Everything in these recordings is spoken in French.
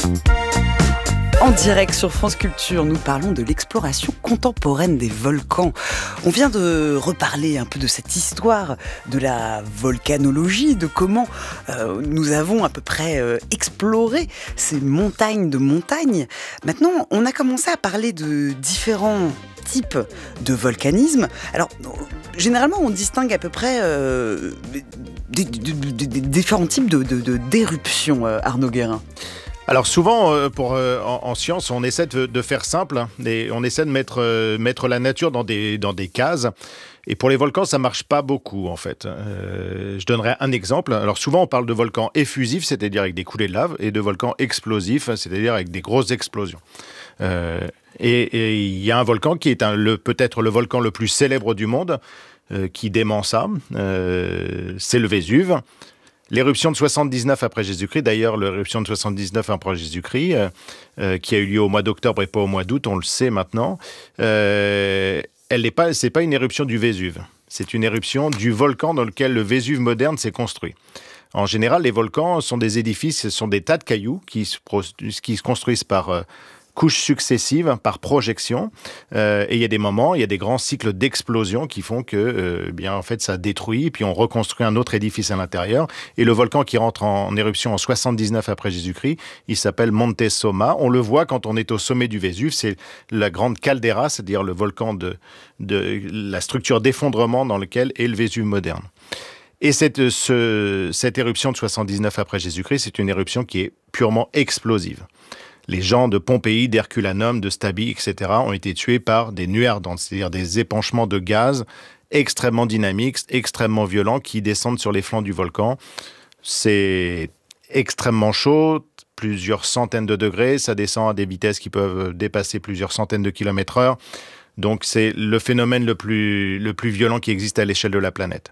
En direct sur France Culture, nous parlons de l'exploration contemporaine des volcans. On vient de reparler un peu de cette histoire de la volcanologie, de comment nous avons à peu près exploré ces montagnes de montagnes. Maintenant, on a commencé à parler de différents types de volcanisme. Alors, généralement, on distingue à peu près des différents types d'éruptions, Arnaud Guérin. Alors souvent, en science, on essaie de faire simple, et on essaie de mettre la nature dans des cases. Et pour les volcans, ça marche pas beaucoup, en fait. Je donnerai un exemple. Alors souvent, on parle de volcans effusifs, c'est-à-dire avec des coulées de lave, et de volcans explosifs, c'est-à-dire avec des grosses explosions. Et il y a un volcan qui est peut-être le volcan le plus célèbre du monde, qui dément ça. C'est le Vésuve. L'éruption de 79 après Jésus-Christ, d'ailleurs l'éruption de 79 après Jésus-Christ, qui a eu lieu au mois d'octobre et pas au mois d'août, on le sait maintenant, c'est pas une éruption du Vésuve, c'est une éruption du volcan dans lequel le Vésuve moderne s'est construit. En général, les volcans sont des édifices, ce sont des tas de cailloux qui se construisent par couches successives, par projection, et il y a des moments, il y a des grands cycles d'explosion qui font que, en fait, ça détruit, puis on reconstruit un autre édifice à l'intérieur. Et le volcan qui rentre en éruption en 79 après Jésus-Christ, il s'appelle Monte Somma. On le voit quand on est au sommet du Vésuve, c'est la grande caldeira, c'est-à-dire le volcan de la structure d'effondrement dans lequel est le Vésuve moderne. Et cette éruption de 79 après Jésus-Christ, c'est une éruption qui est purement explosive. Les gens de Pompéi, d'Herculanum, de Stabi, etc. ont été tués par des nuées ardentes, c'est-à-dire des épanchements de gaz extrêmement dynamiques, extrêmement violents, qui descendent sur les flancs du volcan. C'est extrêmement chaud, plusieurs centaines de degrés, ça descend à des vitesses qui peuvent dépasser plusieurs centaines de kilomètres heure. Donc c'est le phénomène le plus violent qui existe à l'échelle de la planète.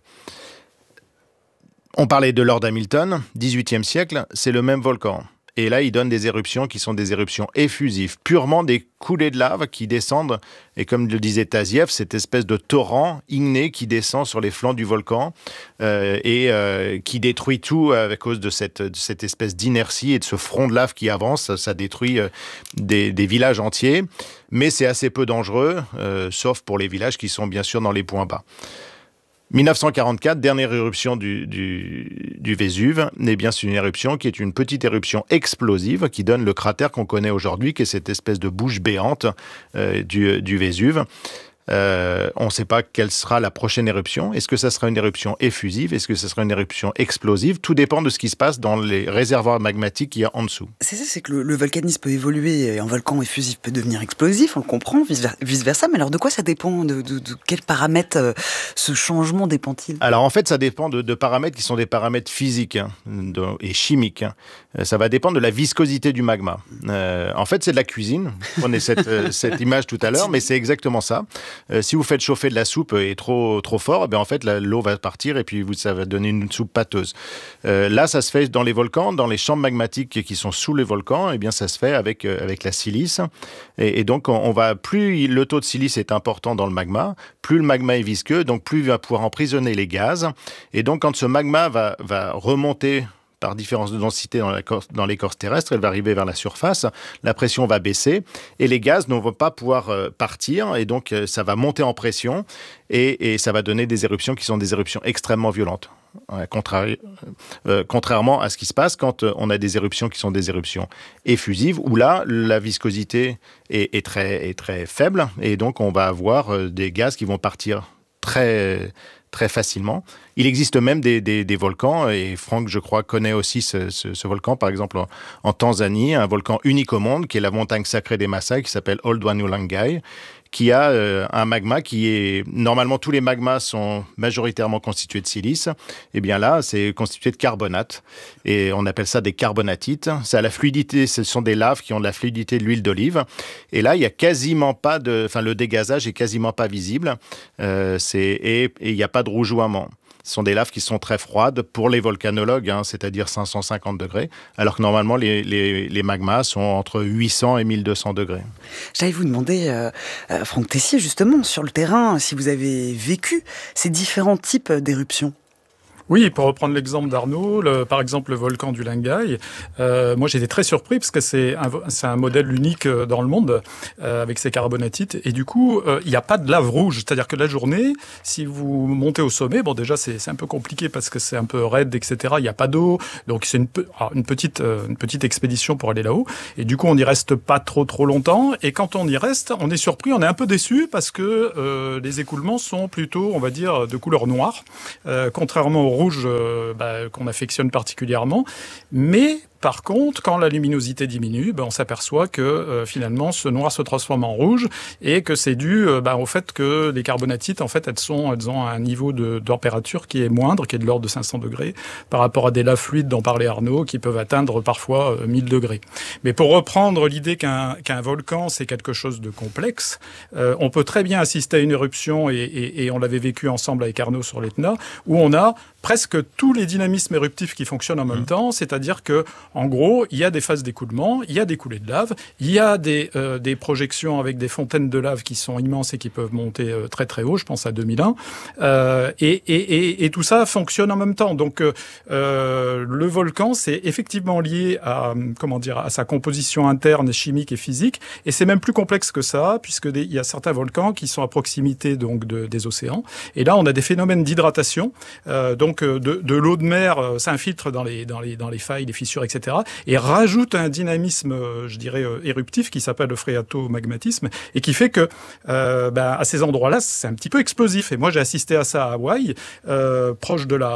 On parlait de Lord Hamilton, 18e siècle, c'est le même volcan. Et là, il donne des éruptions qui sont des éruptions effusives, purement des coulées de lave qui descendent. Et comme le disait Taziev, cette espèce de torrent igné qui descend sur les flancs du volcan qui détruit tout à cause de cette espèce d'inertie et de ce front de lave qui avance. Ça détruit des villages entiers, mais c'est assez peu dangereux, sauf pour les villages qui sont bien sûr dans les points bas. 1944, dernière éruption du Vésuve, eh bien, c'est une éruption qui est une petite éruption explosive qui donne le cratère qu'on connaît aujourd'hui, qui est cette espèce de bouche béante du Vésuve. On ne sait pas quelle sera la prochaine éruption. Est-ce que ça sera une éruption effusive? Est-ce que ça sera une éruption explosive? Tout dépend de ce qui se passe dans les réservoirs magmatiques qu'il y a en dessous. C'est ça, c'est que le volcanisme peut évoluer, un volcan effusif peut devenir explosif, on le comprend, vice-versa. Mais alors de quoi ça dépend? De quels paramètres ce changement dépend-il? Alors en fait, ça dépend de paramètres qui sont des paramètres physiques et chimiques. Ça va dépendre de la viscosité du magma. En fait, c'est de la cuisine. On prenait cette image tout à l'heure, mais c'est exactement ça. Si vous faites chauffer de la soupe et trop fort, en fait, l'eau va partir et puis ça va donner une soupe pâteuse. Là, ça se fait dans les volcans, dans les chambres magmatiques qui sont sous les volcans, ça se fait avec la silice. Et donc, plus le taux de silice est important dans le magma, plus le magma est visqueux, donc plus il va pouvoir emprisonner les gaz. Et donc, quand ce magma va remonter par différence de densité dans l'écorce terrestre, elle va arriver vers la surface, la pression va baisser et les gaz ne vont pas pouvoir partir et donc ça va monter en pression et ça va donner des éruptions qui sont des éruptions extrêmement violentes. Contrairement à ce qui se passe quand on a des éruptions qui sont des éruptions effusives, où là, la viscosité est très faible et donc on va avoir des gaz qui vont partir très facilement. Il existe même des volcans, et Franck, je crois, connaît aussi ce volcan, par exemple en Tanzanie, un volcan unique au monde, qui est la montagne sacrée des Maasai, qui s'appelle Old Wanulangai, qui a un magma qui est... Normalement, tous les magmas sont majoritairement constitués de silice. Et bien là, c'est constitué de carbonate. Et on appelle ça des carbonatites. Ça a la fluidité, ce sont des laves qui ont de la fluidité de l'huile d'olive. Et là, il n'y a quasiment pas le dégazage est quasiment pas visible. Et il n'y a pas de rougeoiement. Ce sont des laves qui sont très froides pour les volcanologues, c'est-à-dire 550 degrés, alors que normalement les magmas sont entre 800 et 1200 degrés. J'allais vous demander, Franck Tessier, justement, sur le terrain, si vous avez vécu ces différents types d'éruptions. Oui, pour reprendre l'exemple d'Arnaud, par exemple le volcan du Langai, moi j'étais très surpris parce que c'est un modèle unique dans le monde avec ses carbonatites et du coup il n'y a pas de lave rouge, c'est-à-dire que la journée, si vous montez au sommet, bon déjà c'est un peu compliqué parce que c'est un peu raide, etc. Il n'y a pas d'eau, donc c'est une petite expédition pour aller là-haut et du coup on n'y reste pas trop longtemps et quand on y reste, on est surpris, on est un peu déçu parce que les écoulements sont plutôt, on va dire, de couleur noire, contrairement au rouge qu'on affectionne particulièrement. Mais par contre, quand la luminosité diminue, on s'aperçoit que finalement ce noir se transforme en rouge et que c'est dû au fait que les carbonatites, en fait, elles ont un niveau de température qui est moindre, qui est de l'ordre de 500 degrés, par rapport à des laves fluides dont parlait Arnaud, qui peuvent atteindre parfois 1000 degrés. Mais pour reprendre l'idée qu'un volcan, c'est quelque chose de complexe, on peut très bien assister à une éruption, et on l'avait vécu ensemble avec Arnaud sur l'Etna, où on a presque tous les dynamismes éruptifs qui fonctionnent en même temps, c'est-à-dire que, en gros, il y a des phases d'écoulement, il y a des coulées de lave, il y a des projections avec des fontaines de lave qui sont immenses et qui peuvent monter très haut, je pense à 2001, et tout ça fonctionne en même temps. Donc, le volcan, c'est effectivement lié à sa composition interne, chimique et physique, et c'est même plus complexe que ça, puisqu'il y a certains volcans qui sont à proximité donc des océans, et là, on a des phénomènes d'hydratation, donc de l'eau de mer s'infiltre dans les failles, les fissures, etc. et rajoute un dynamisme, je dirais, éruptif qui s'appelle le phréatomagmatisme et qui fait que à ces endroits-là, c'est un petit peu explosif. Et moi, j'ai assisté à ça à Hawaï, proche de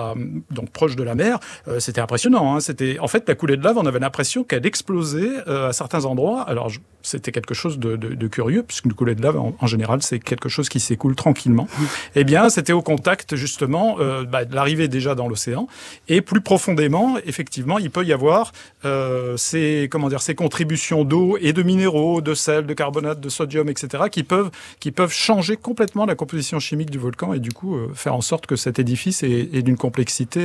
la mer. C'était impressionnant. En fait, la coulée de lave, on avait l'impression qu'elle explosait à certains endroits. Alors, c'était quelque chose de curieux, puisqu'une coulée de lave, en général, c'est quelque chose qui s'écoule tranquillement. Eh bien, c'était au contact, justement, de l'arrivée déjà dans l'océan. Et plus profondément, effectivement, il peut y avoir ces contributions d'eau et de minéraux, de sel, de carbonate, de sodium, etc., qui peuvent changer complètement la composition chimique du volcan et du coup faire en sorte que cet édifice est d'une complexité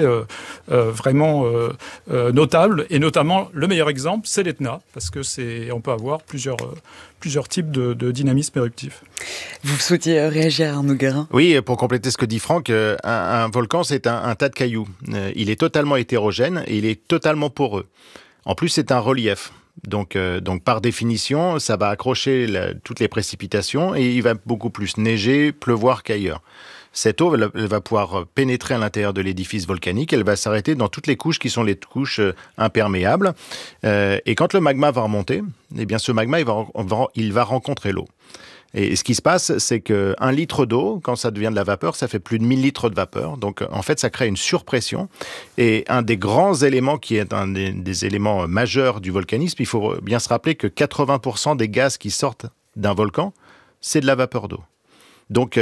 vraiment notable. Et notamment, le meilleur exemple, c'est l'Etna, parce que on peut avoir plusieurs types de dynamisme éruptif. Vous souhaitiez réagir, Arnaud Guérin ? Oui, pour compléter ce que dit Franck, un volcan, c'est un tas de cailloux. Il est totalement hétérogène et il est totalement poreux. En plus, c'est un relief. Donc, par définition, ça va accrocher toutes les précipitations et il va beaucoup plus neiger, pleuvoir qu'ailleurs. Cette eau, elle va pouvoir pénétrer à l'intérieur de l'édifice volcanique, elle va s'arrêter dans toutes les couches qui sont les couches imperméables. Et quand le magma va remonter, eh bien ce magma, il va rencontrer l'eau. Et ce qui se passe, c'est qu'un litre d'eau, quand ça devient de la vapeur, ça fait plus de 1000 litres de vapeur. Donc, en fait, ça crée une surpression. Et un des grands éléments qui est un des éléments majeurs du volcanisme, il faut bien se rappeler que 80% des gaz qui sortent d'un volcan, c'est de la vapeur d'eau. Donc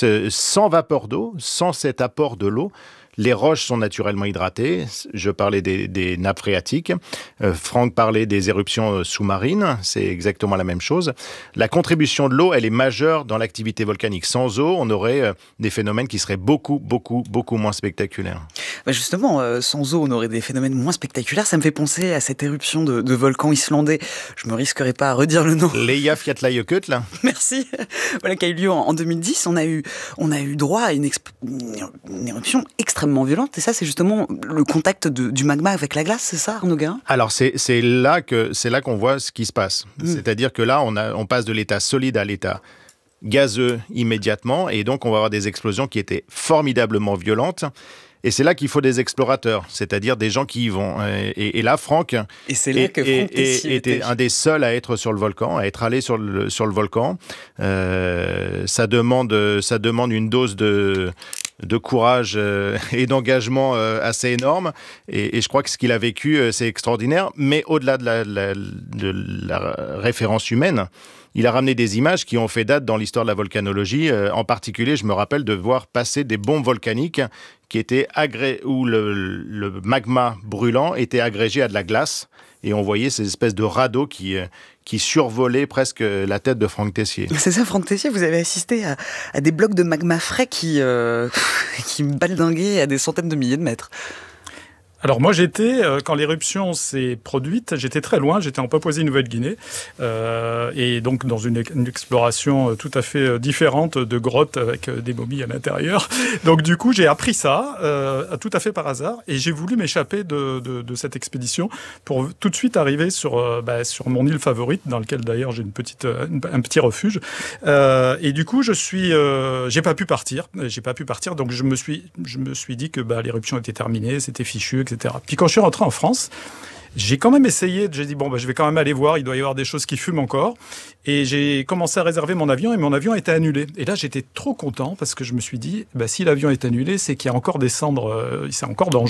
sans vapeur d'eau, sans cet apport de l'eau, les roches sont naturellement hydratées. Je parlais des nappes phréatiques. Franck parlait des éruptions sous-marines. C'est exactement la même chose. La contribution de l'eau, elle est majeure dans l'activité volcanique. Sans eau, on aurait des phénomènes qui seraient beaucoup moins spectaculaires. Justement, sans eau, on aurait des phénomènes moins spectaculaires. Ça me fait penser à cette éruption de volcan islandais. Je me risquerai pas à redire le nom. Eyjafjallajökull. Merci. Voilà, qui a eu lieu en 2010. On a eu droit à une éruption extrêmement violente, et ça, c'est justement le contact du magma avec la glace, c'est ça, Arnaud Guérin ? Alors, c'est là qu'on voit ce qui se passe. C'est-à-dire que là, on passe de l'état solide à l'état gazeux immédiatement, et donc on va avoir des explosions qui étaient formidablement violentes. Et c'est là qu'il faut des explorateurs, c'est-à-dire des gens qui y vont. Et là, Franck était un des seuls à être sur le volcan, à être allé sur le volcan. Ça demande une dose de courage et d'engagement assez énorme. Et je crois que ce qu'il a vécu, c'est extraordinaire. Mais au-delà de la référence humaine, il a ramené des images qui ont fait date dans l'histoire de la volcanologie. En particulier, je me rappelle de voir passer des bombes volcaniques qui étaient où le magma brûlant était agrégé à de la glace. Et on voyait ces espèces de radeaux qui survolaient presque la tête de Franck Tessier. C'est ça, Franck Tessier, vous avez assisté à des blocs de magma frais qui baldinguaient à des centaines de milliers de mètres. Alors moi j'étais, quand l'éruption s'est produite, j'étais très loin, j'étais en Papouasie-Nouvelle-Guinée, et donc dans une exploration tout à fait différente de grottes avec des momies à l'intérieur. Donc du coup j'ai appris ça tout à fait par hasard, et j'ai voulu m'échapper de cette expédition pour tout de suite arriver sur mon île favorite, dans laquelle d'ailleurs j'ai un petit refuge. Et du coup j'ai pas pu partir, donc je me suis dit que l'éruption était terminée, c'était fichu, etc. Puis quand je suis rentré en France, j'ai quand même essayé, j'ai dit je vais quand même aller voir, il doit y avoir des choses qui fument encore. Et j'ai commencé à réserver mon avion, et mon avion a été annulé. Et là j'étais trop content parce que je me suis dit, si l'avion est annulé, c'est qu'il y a encore des cendres, c'est encore dangereux.